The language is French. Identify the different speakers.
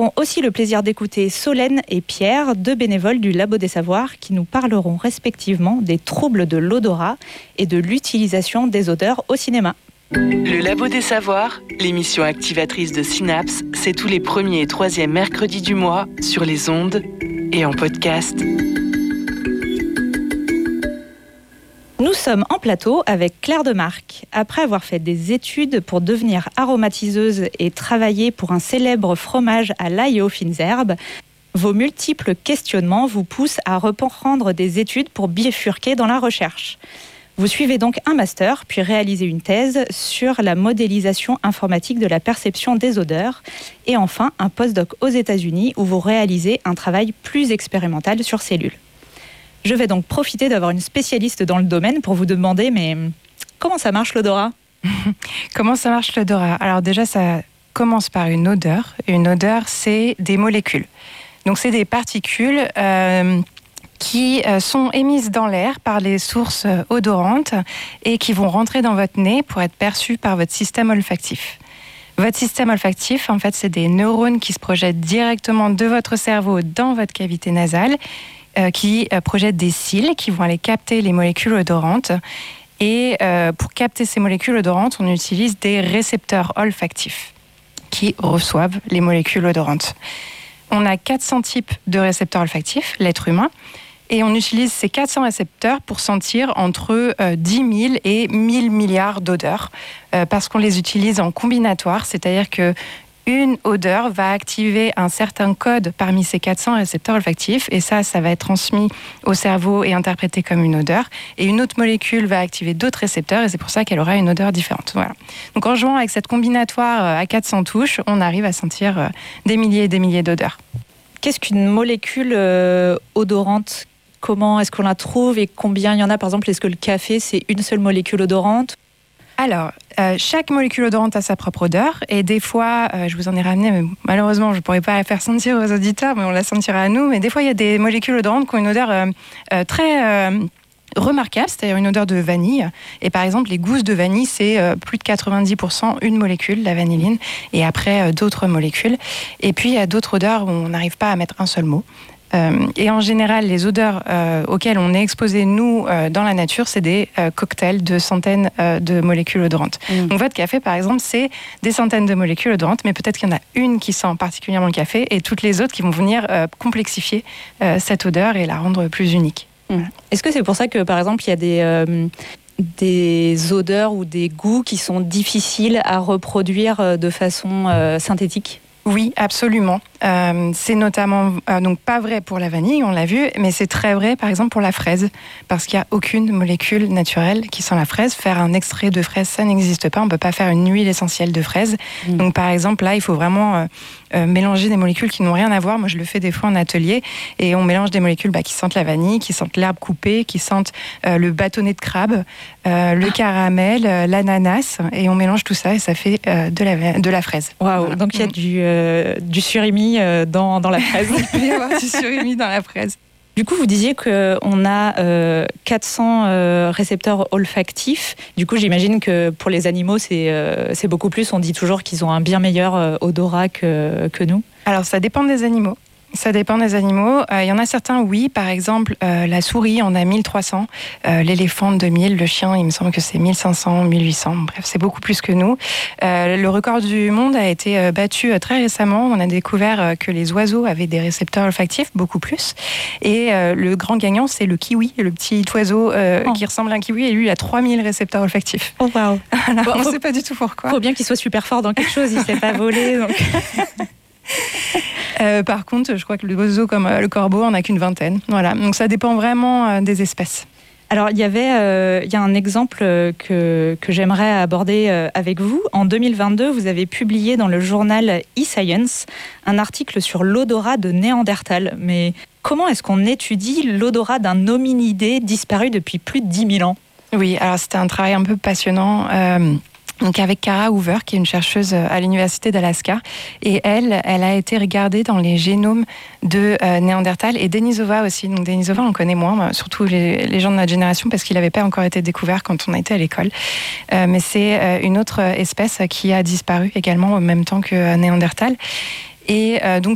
Speaker 1: aurons aussi le plaisir d'écouter Solène et Pierre, deux bénévoles du Labo des Savoirs, qui nous parleront respectivement des troubles de l'odorat et de l'utilisation des odeurs au cinéma.
Speaker 2: Le Labo des Savoirs, l'émission activatrice de Synapse, c'est tous les 1er et 3e mercredis du mois sur les ondes et en podcast.
Speaker 1: Nous sommes en plateau avec Claire Demarque. Après avoir fait des études pour devenir aromatiseuse et travailler pour un célèbre fromage à l'ail et aux fines herbes, vos multiples questionnements vous poussent à reprendre des études pour bifurquer dans la recherche. Vous suivez donc un master, puis réalisez une thèse sur la modélisation informatique de la perception des odeurs, et enfin un postdoc aux États-Unis où vous réalisez un travail plus expérimental sur cellules. Je vais donc profiter d'avoir une spécialiste dans le domaine pour vous demander, mais comment ça marche l'odorat ?
Speaker 3: Comment ça marche l'odorat ? Alors déjà, ça commence par une odeur. Une odeur, c'est des molécules. Donc c'est des particules qui sont émises dans l'air par les sources odorantes et qui vont rentrer dans votre nez pour être perçues par votre système olfactif. Votre système olfactif, en fait, c'est des neurones qui se projettent directement de votre cerveau dans votre cavité nasale, qui projettent des cils qui vont aller capter les molécules odorantes. Et pour capter ces molécules odorantes, on utilise des récepteurs olfactifs qui reçoivent les molécules odorantes. On a 400 types de récepteurs olfactifs, l'être humain, et on utilise ces 400 récepteurs pour sentir entre 10 000 et 1000 milliards d'odeurs, parce qu'on les utilise en combinatoire, c'est-à-dire que une odeur va activer un certain code parmi ces 400 récepteurs olfactifs, et ça va être transmis au cerveau et interprété comme une odeur. Et une autre molécule va activer d'autres récepteurs, et c'est pour ça qu'elle aura une odeur différente. Voilà. Donc en jouant avec cette combinatoire à 400 touches, on arrive à sentir des milliers et des milliers d'odeurs.
Speaker 1: Qu'est-ce qu'une molécule odorante ? Comment est-ce qu'on la trouve et combien il y en a ? Par exemple, est-ce que le café, c'est une seule molécule odorante ?
Speaker 3: Alors, chaque molécule odorante a sa propre odeur, et des fois, je vous en ai ramené, mais malheureusement, je ne pourrais pas la faire sentir aux auditeurs, mais on la sentira à nous. Mais des fois, il y a des molécules odorantes qui ont une odeur très remarquable, c'est-à-dire une odeur de vanille. Et par exemple, les gousses de vanille, c'est plus de 90% une molécule, la vanilline, et après d'autres molécules. Et puis, il y a d'autres odeurs où on n'arrive pas à mettre un seul mot. Et en général, les odeurs auxquelles on est exposé, nous, dans la nature, c'est des cocktails de centaines de molécules odorantes. Donc votre café, par exemple, c'est des centaines de molécules odorantes, mais peut-être qu'il y en a une qui sent particulièrement le café et toutes les autres qui vont venir complexifier cette odeur et la rendre plus unique.
Speaker 1: Est-ce que c'est pour ça que, par exemple, il y a des odeurs ou des goûts qui sont difficiles à reproduire de façon synthétique ?
Speaker 3: Oui, absolument. C'est notamment donc pas vrai pour la vanille, on l'a vu, mais c'est très vrai par exemple pour la fraise, parce qu'il n'y a aucune molécule naturelle qui sent la fraise. Faire un extrait de fraise, ça n'existe pas. On ne peut pas faire une huile essentielle de fraise. Donc par exemple là, il faut vraiment mélanger des molécules qui n'ont rien à voir. Moi, je le fais des fois en atelier, et on mélange des molécules qui sentent la vanille, qui sentent l'herbe coupée, qui sentent le bâtonnet de crabe, le caramel, l'ananas, et on mélange tout ça et ça fait de la fraise.
Speaker 1: Waouh. Voilà. Donc il y a du surimi dans la fraise.
Speaker 3: Il peut y avoir du surimi dans la fraise.
Speaker 1: Du coup, vous disiez qu'on a 400 récepteurs olfactifs. Du coup, j'imagine que pour les animaux, c'est beaucoup plus. On dit toujours qu'ils ont un bien meilleur odorat que nous.
Speaker 3: Alors, ça dépend des animaux. Ça dépend des animaux. Il y en a certains, oui. Par exemple, la souris, on a 1300. L'éléphant, 2000. Le chien, il me semble que c'est 1500, 1800. Bref, c'est beaucoup plus que nous. Le record du monde a été battu très récemment. On a découvert que les oiseaux avaient des récepteurs olfactifs, beaucoup plus. Et le grand gagnant, c'est le kiwi, le petit oiseau qui ressemble à un kiwi. Et lui, il a 3000 récepteurs olfactifs.
Speaker 1: Oh, wow.
Speaker 3: Alors, on ne sait pas du tout pourquoi.
Speaker 1: Il faut bien qu'il soit super fort dans quelque chose. Il ne sait pas voler. Donc...
Speaker 3: Par contre, je crois que les oiseaux comme le corbeau, on n'a qu'une vingtaine. Voilà. Donc ça dépend vraiment des espèces.
Speaker 1: Alors, il y a un exemple que j'aimerais aborder avec vous. En 2022, vous avez publié dans le journal eScience un article sur l'odorat de Néandertal. Mais comment est-ce qu'on étudie l'odorat d'un hominidé disparu depuis plus de 10 000 ans ?
Speaker 3: Oui, alors c'était un travail un peu passionnant. Donc avec Kara Hoover, qui est une chercheuse à l'université d'Alaska, et elle a été regardée dans les génomes de Néandertal et Denisova aussi. Donc Denisova, on le connaît moins, surtout les gens de notre génération, parce qu'il n'avait pas encore été découvert quand on a été à l'école. Mais c'est une autre espèce qui a disparu également au même temps que Néandertal. Et donc